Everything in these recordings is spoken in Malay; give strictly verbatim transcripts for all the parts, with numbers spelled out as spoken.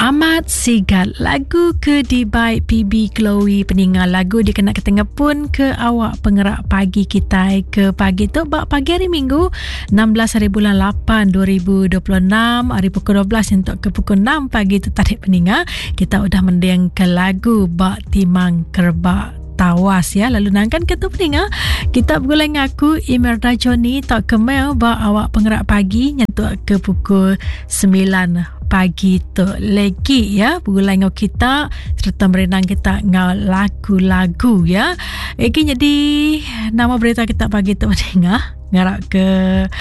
Amat Sigat lagu ke Dibai P B Chloe peningal lagu dikena ketengah pun ke awak pengerak pagi kita ke pagi tu bak pagi hari Minggu enam belas hari bulan lapan dua ribu dua puluh enam hari pukul dua belas untuk ke pukul enam pagi tu tarik peningal kita udah mendiang ke lagu bak timang kerbak tawas ya. Lalu nangkan ketu peninga kita bergulai ngaku Imelda Joni tak kemel ba awak pengerak pagi nyentuk ke pukul sembilan pagi tu lagi ya bergulai ngau kita serta berenang kita ngau lagu-lagu ya. Iki jadi nama berita kita pagi tu peninga ngarap ke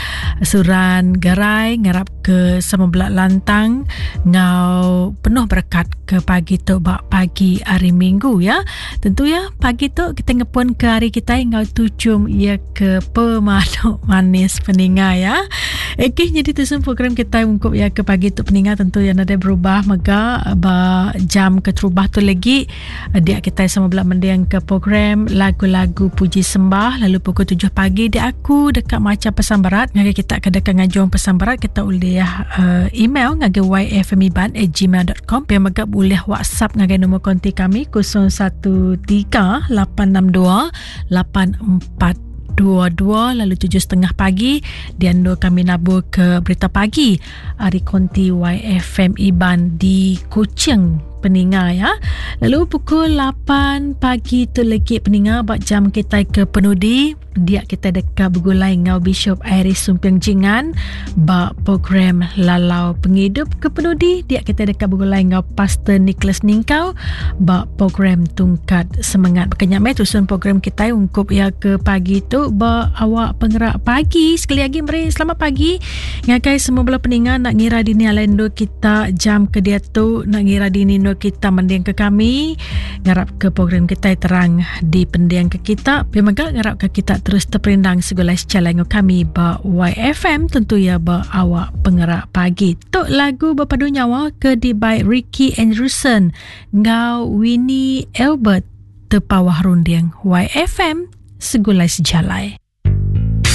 Suran Gerai, ngarap ke Semebelak Lantang, ngau penuh berkat ke pagi tu bak pagi hari Minggu ya. Tentu ya pagi tu kita ngepun ke hari kita ngau tucum ya ke pemanuk manis peninga ya. Okey, jadi tu semua program kita ungkup ya ke pagi tu peninga tentu yang ada berubah mega ba jam ke terubah tu lagi dia kita Semebelak mendiang ke program lagu-lagu puji sembah lalu pukul tujuh pagi dia aku dekat macam pesan berat ngagai kita ke dekat ngajung pesan berat kita boleh uh, email ngagai y f m iban at gmail dot com yang megap boleh WhatsApp ngagai nombor konti kami kosong satu tiga lapan enam dua lapan empat dua dua lalu tujuh setengah pagi dan kami nabur ke berita pagi hari konti Y F M Iban di Kuching peninga ya. Lalu pukul lapan pagi tu lagi peninga bak jam kita ke penudi dia kita dekat bergulai ngau Bishop Iris Sumpiang Jingan bak program Lalau Penghidup ke penudi dia kita dekat bergulai ngau Pastor Nicholas Ningkau bak program Tungkat Semangat berkenyamai tusun program kita ungkup ya ke pagi tu bak awak pengerak pagi sekali lagi meri selamat pagi ngakai semua belah peninga nak ngira dini alendo kita jam ke dia tu nak ngira dini no kita mendiang ke kami ngarap ke program kita terang di pendiang ke kita pemaga ngarap ke kita terus terperindang segala secara kami ba Y F M tentu ya ba awak pengerak pagi tok lagu berpadu nyawa ke Dibai Ricky Andrewson ngau Winnie Albert tepawah rundiang Y F M segulai sejalai.